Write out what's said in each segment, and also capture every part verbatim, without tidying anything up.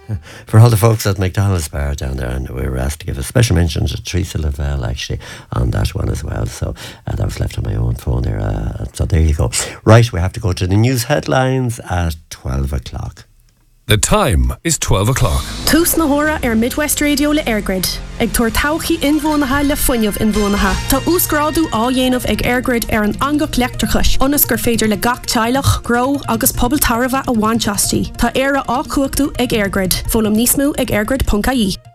for all the folks at McDonald's Bar down there, and we were asked to give a special mention to Teresa Lavelle actually on that one as well. So uh, that was left on my own phone there. Uh, so there you go. Right, we have to go to the news headlines at twelve o'clock. The time is twelve o'clock. Tús na hora ar Midwest Radio le Airgrid. Ag tuair tauchaí inmhónatha le fuinneamh inmhónatha. Tá úsgrádu á dhéanamh ag Airgrid ar an angach leachtrachais. Onas gur féidir le gach teilech, gro agus pobl tarafa a bhainteastí. Tá éire á cuachtú ag Airgrid. Fólam níos mó ag airgrid dot I E.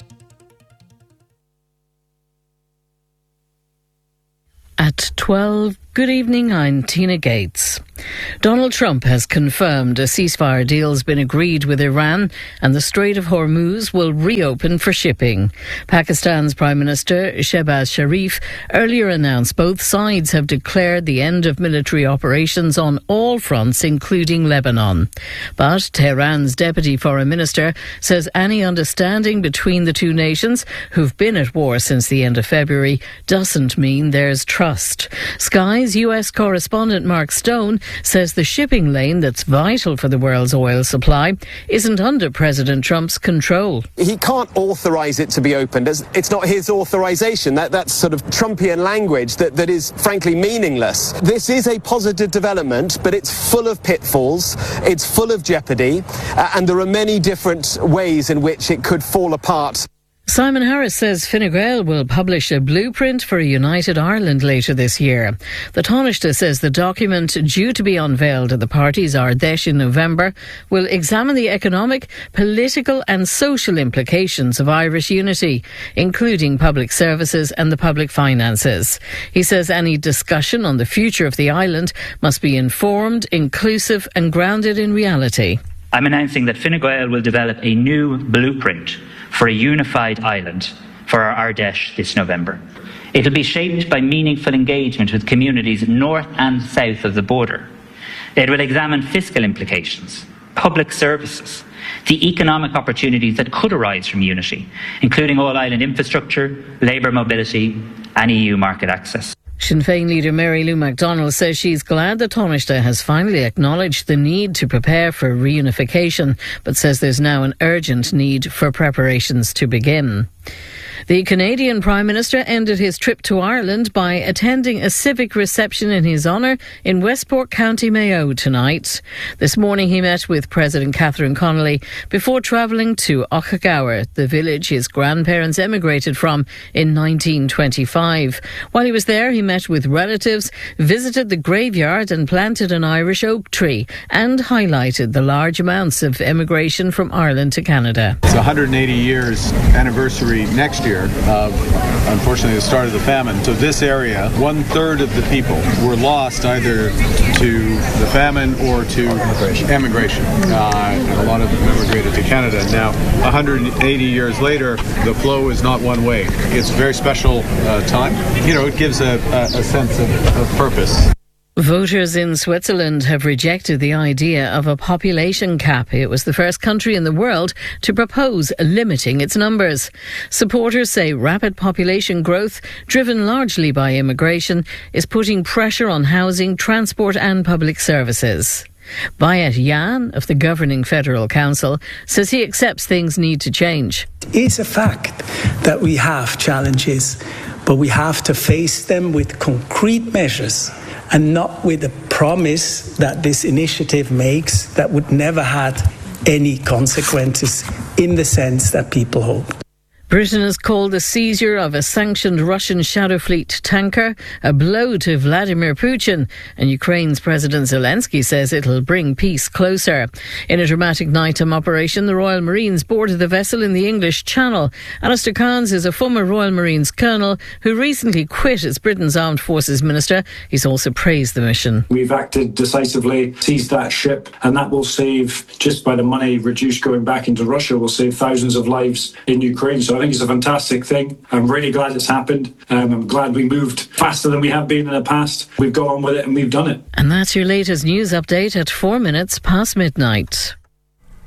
At twelve, good evening, I'm Tina Gates. Donald Trump has confirmed a ceasefire deal has been agreed with Iran and the Strait of Hormuz will reopen for shipping. Pakistan's Prime Minister Shehbaz Sharif earlier announced both sides have declared the end of military operations on all fronts, including Lebanon. But Tehran's Deputy Foreign Minister says any understanding between the two nations, who've been at war since the end of February, doesn't mean there's trust. Sky's U S correspondent Mark Stone says the shipping lane that's vital for the world's oil supply isn't under President Trump's control. He can't authorise it to be opened. It's not his authorisation. That, that's sort of Trumpian language that, that is frankly meaningless. This is a positive development, but it's full of pitfalls, it's full of jeopardy, uh, and there are many different ways in which it could fall apart. Simon Harris says Fine Gael will publish a blueprint for a united Ireland later this year. The Taoiseach says the document, due to be unveiled at the party's Ardèche in November, will examine the economic, political and social implications of Irish unity, including public services and the public finances. He says any discussion on the future of the island must be informed, inclusive and grounded in reality. I'm announcing that Fine Gael will develop a new blueprint for a unified island for our Ardèche this November. It will be shaped by meaningful engagement with communities north and south of the border. It will examine fiscal implications, public services, the economic opportunities that could arise from unity, including all-island infrastructure, labour mobility and E U market access. Sinn Féin leader Mary Lou McDonald says she's glad the Taoiseach has finally acknowledged the need to prepare for reunification, but says there's now an urgent need for preparations to begin. The Canadian Prime Minister ended his trip to Ireland by attending a civic reception in his honour in Westport, County Mayo tonight. This morning he met with President Catherine Connolly before travelling to Ochagawa, the village his grandparents emigrated from in nineteen twenty-five. While he was there, he met with relatives, visited the graveyard and planted an Irish oak tree and highlighted the large amounts of emigration from Ireland to Canada. It's one hundred eighty years anniversary next year of, unfortunately, the start of the famine. So this area, one third of the people were lost either to the famine or to emigration. Uh, and a lot of them immigrated to Canada. Now, one hundred eighty years later, the flow is not one way. It's a very special uh, time. You know, it gives a, a, a sense of, of purpose. Voters in Switzerland have rejected the idea of a population cap. It was the first country in the world to propose limiting its numbers. Supporters say rapid population growth, driven largely by immigration, is putting pressure on housing, transport and public services. Bayat Yan of the governing Federal Council says he accepts things need to change. It's a fact that we have challenges, but we have to face them with concrete measures and not with a promise that this initiative makes that would never have any consequences in the sense that people hope. Britain has called the seizure of a sanctioned Russian Shadow Fleet tanker a blow to Vladimir Putin, and Ukraine's President Zelensky says it'll bring peace closer. In a dramatic nighttime operation, the Royal Marines boarded the vessel in the English Channel. Alistair Cairns is a former Royal Marines colonel who recently quit as Britain's Armed Forces Minister. He's also praised the mission. We've acted decisively, seized that ship, and that will save, just by the money reduced going back into Russia, will save thousands of lives in Ukraine. So I think it's a fantastic thing. I'm really glad it's happened. Um, I'm glad we moved faster than we have been in the past. We've got on with it and we've done it. And that's your latest news update at four minutes past midnight.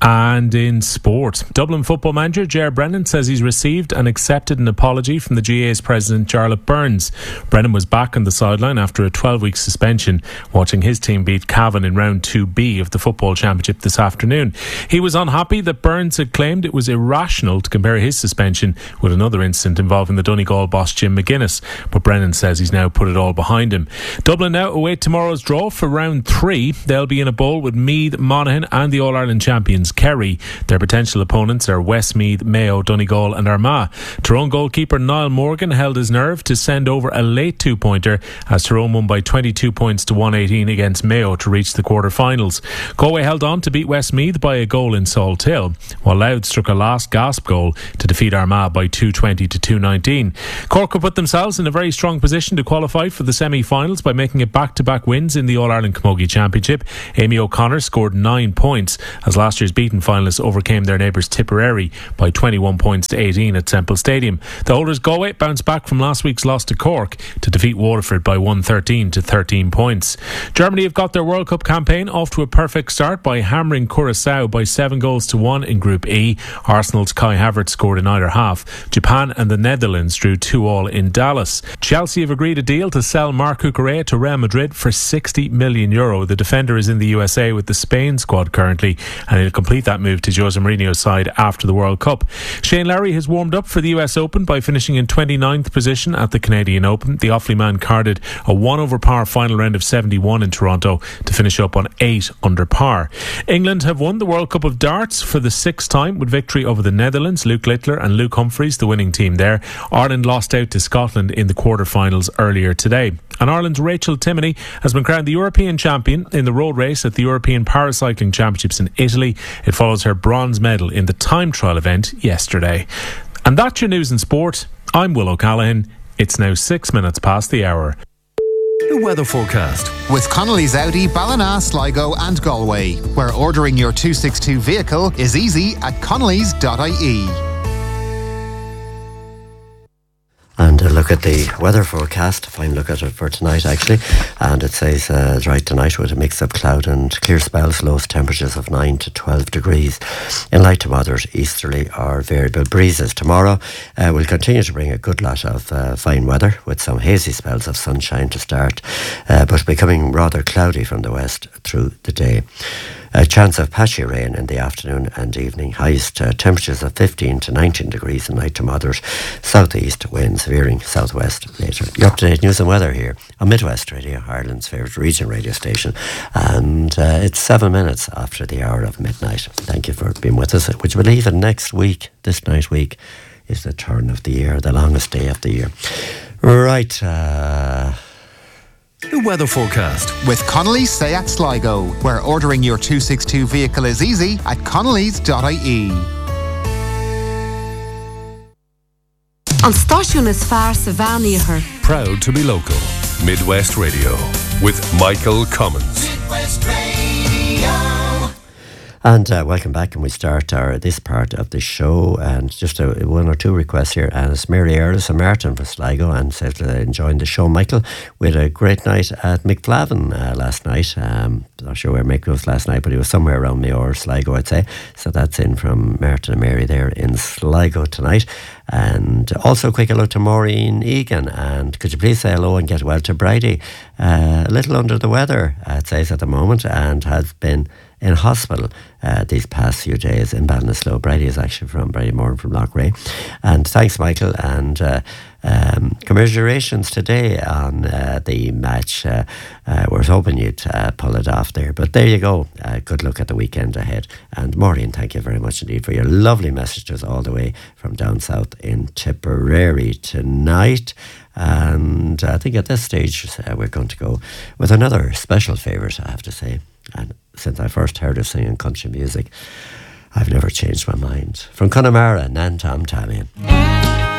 And in sport, Dublin football manager Ger Brennan says he's received and accepted an apology from the G A's president Jarlath Burns. Brennan was back on the sideline after a twelve-week suspension, watching his team beat Cavan in round two B of the football championship this afternoon. He was unhappy that Burns had claimed it was irrational to compare his suspension with another incident involving the Donegal boss Jim McGuinness, but Brennan says he's now put it all behind him. Dublin now await tomorrow's draw for round three. They'll be in a bowl with Meath, Monaghan and the All-Ireland champions Kerry. Their potential opponents are Westmeath, Mayo, Donegal and Armagh. Tyrone goalkeeper Niall Morgan held his nerve to send over a late two-pointer as Tyrone won by twenty-two points to one eighteen against Mayo to reach the quarter-finals. Galway held on to beat Westmeath by a goal in Salt Hill, while Louth struck a last-gasp goal to defeat Armagh by two twenty to two nineteen. Cork have put themselves in a very strong position to qualify for the semi-finals by making it back-to-back wins in the All-Ireland Camogie Championship. Amy O'Connor scored nine points as last year's beaten finalists overcame their neighbours Tipperary by twenty-one points to eighteen at Semple Stadium. The holders Galway bounced back from last week's loss to Cork to defeat Waterford by one thirteen to thirteen points. Germany have got their World Cup campaign off to a perfect start by hammering Curaçao by seven goals to one in Group E. Arsenal's Kai Havertz scored in either half. Japan and the Netherlands drew two all in Dallas. Chelsea have agreed a deal to sell Marc Cucurella to Real Madrid for sixty million euro. The defender is in the U S A with the Spain squad currently, and he'll complete that move to Jose Mourinho's side after the World Cup. Shane Lowry has warmed up for the U S Open by finishing in twenty-ninth position at the Canadian Open. The Offaly man carded a one over par final round of seventy-one in Toronto to finish up on eight under par. England have won the World Cup of Darts for the sixth time with victory over the Netherlands. Luke Littler and Luke Humphreys, the winning team there. Ireland lost out to Scotland in the quarter-finals earlier today. And Ireland's Rachel Timoney has been crowned the European champion in the road race at the European Paracycling Championships in Italy. It follows her bronze medal in the time trial event yesterday. And that's your news and sport. I'm Will O'Callaghan. It's now six minutes past the hour. The weather forecast with Connolly's Audi, Ballina, Sligo and Galway, where ordering your two sixty-two vehicle is easy at connellys dot I E. And a look at the weather forecast, a fine look at it for tonight actually, and it says uh, dry tonight with a mix of cloud and clear spells, lowest temperatures of nine to twelve degrees, in light to moderate easterly or variable breezes. Tomorrow uh, will continue to bring a good lot of uh, fine weather with some hazy spells of sunshine to start, uh, but becoming rather cloudy from the west through the day. A chance of patchy rain in the afternoon and evening. Highest uh, temperatures of fifteen to nineteen degrees in light to moderate southeast winds veering southwest later. Your up-to-date news and weather here on Midwest Radio, Ireland's favourite region radio station. And uh, it's seven minutes after the hour of midnight. Thank you for being with us. Would you believe that next week, this night week, is the turn of the year, the longest day of the year. Right, uh... The weather forecast with Connolly's Seat Sligo, where ordering your two sixty-two vehicle is easy at connellys dot I E. An stáisiún is fearr sa bheánaíochar. Proud to be local. Midwest Radio with Michael Cummins. Midwest Radio. And uh, welcome back, and we start our this part of the show, and just a, one or two requests here. And it's Mary Earlis and Martin from Sligo, and says uh, enjoying the show. Michael, we had a great night at McFlavin uh, last night. Um, not sure where Mick was last night, but he was somewhere around me or Sligo, I'd say. So that's in from Martin and Mary there in Sligo tonight. And also quick hello to Maureen Egan, and could you please say hello and get well to Bridie, uh, a little under the weather, uh, it says at the moment, and has been in hospital uh, these past few days in Ballinasloe. Bridie is actually from Bridie Moore from Lochray. And thanks, Michael, and uh, um, commiserations today on uh, the match. Uh, uh, we're hoping you'd uh, pull it off there, but there you go. Uh, good luck at the weekend ahead. And Maureen, thank you very much indeed for your lovely messages all the way from down south in Tipperary tonight. And I think at this stage uh, we're going to go with another special favourite, I have to say. And since I first heard her singing country music, I've never changed my mind. From Connemara, Nan Tom Tamian.